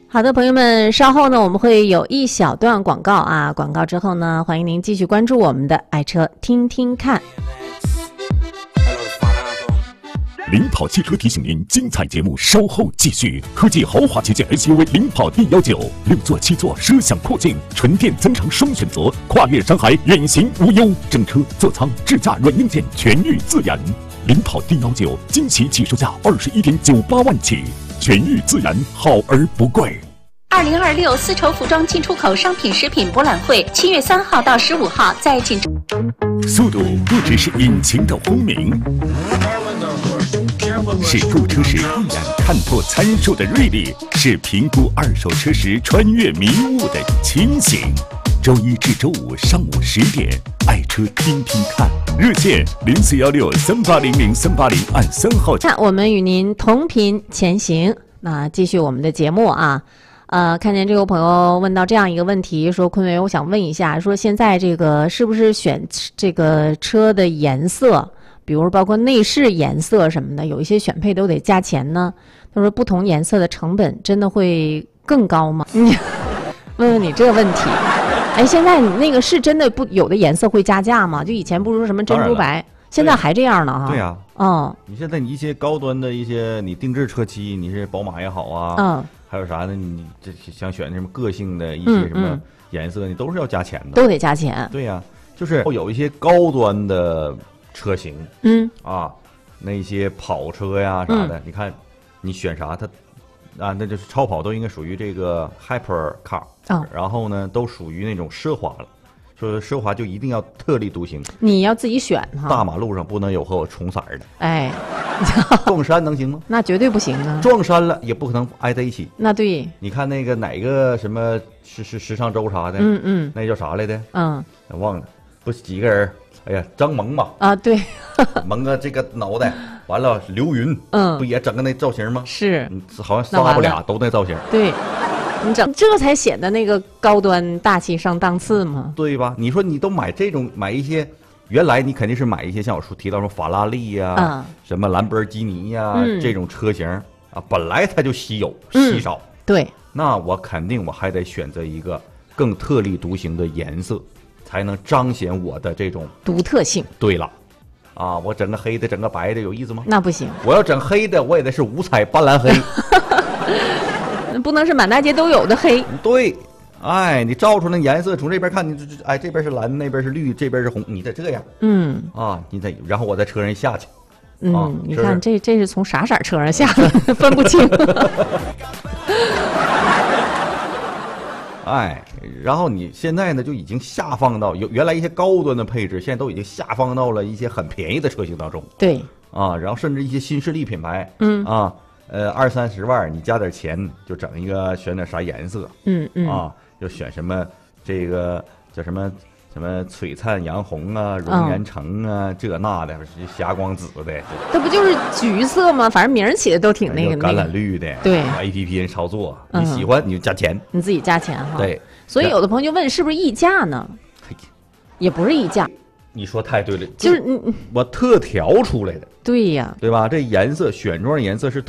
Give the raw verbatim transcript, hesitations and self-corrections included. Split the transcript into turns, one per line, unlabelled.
好的，朋友们，稍后呢我们会有一小段广告啊，广告之后呢，欢迎您继续关注我们的爱车听听看。
领跑汽车提醒您，精彩节目稍后继续。科技豪华旗舰 S U V 领跑 D 一九，六座七座，奢享阔境，纯电增程双选择，跨越山海，远行无忧。整车座舱智驾软硬件全域自研。领跑 D 一九，惊喜起售价二十一点九八万起，全域自研，好而不贵。
二零二六丝绸服装进出口商品食品博览会，七月三号到十五号在锦州。
速度不只是引擎的轰鸣，是购车时一眼看破参数的锐利，是评估二手车时穿越迷雾的清醒。周一至周五上午十点，爱车听听看，热线零四幺六三八零零三八零，按三号。
那我们与您同频前行，那继续我们的节目啊。呃，看见这个朋友问到这样一个问题，说坤伟，我想问一下，说现在这个是不是选这个车的颜色，比如包括内饰颜色什么的，有一些选配都得加钱呢？他说不同颜色的成本真的会更高吗？嗯，问问你这个问题。哎，现在你那个是真的不有的颜色会加价吗？就以前不是说什么珍珠白，现在还这样呢哈？
对呀、啊，
哦，
你现在你一些高端的一些你定制车漆，你是宝马也好啊，
嗯。
还有啥呢？你这想选什么个性的一些什么颜色，你都是要加钱的，
都得加钱。
对呀、啊，就是有一些高端的车型，
嗯
啊，那些跑车呀啥的，嗯、你看你选啥，它啊，那就是超跑都应该属于这个 hyper car，、哦、然后呢都属于那种奢华了。说奢华就一定要特立独行，
你要自己选哈。
大马路上不能有和我重色的，
哎，
撞衫能行吗？
那绝对不行啊！
撞衫了也不可能挨在一起。
那对，
你看那个哪个什么时时时尚周啥的，
嗯嗯，
那叫啥来的？
嗯，
忘了，不是几个人？哎呀，张萌吧？
啊，对，
蒙个这个脑袋，完了刘云，
嗯，
不也整个那造型吗？
是，
好像仨不俩都那造型。
对。你整这才显得那个高端大气上档次嘛，
对吧？你说你都买这种买一些，原来你肯定是买一些像我说提到说法拉利呀、啊，嗯、什么兰博基尼呀、啊嗯、这种车型啊，本来它就稀有、嗯、稀少。
对，
那我肯定我还得选择一个更特立独行的颜色，才能彰显我的这种
独特性。
对了，啊，我整个黑的，整个白的有意思吗？
那不行，
我要整黑的，我也得是五彩斑斓黑。
不能是满大街都有的黑。
对，哎，你照出那颜色，从这边看，你这哎这边是蓝，那边是绿，这边是红，你得这样。
嗯
啊，你得，然后我在车上下去。
嗯，
啊、
你看这这是从啥色车上下的，分不清。
哎，然后你现在呢就已经下放到有原来一些高端的配置，现在都已经下放到了一些很便宜的车型当中。
对。
啊，然后甚至一些新势力品牌，
嗯
啊。呃，二三十万，你加点钱就整一个，选点啥颜色？
嗯嗯
啊，就选什么这个叫什么什么璀璨洋红啊、容颜橙啊，嗯、这那的，霞光紫的，
这不就是橘色吗？反正名儿起的都挺那个
橄榄绿的，
对
，A P P 人操作，你喜欢你就加钱，
你自己加钱哈。
对，
所以有的朋友就问是不是溢价呢？也不是溢价。
你说太对了，
就是嗯，
我特调出来的。
对呀，
对吧？这颜色选装颜色是特。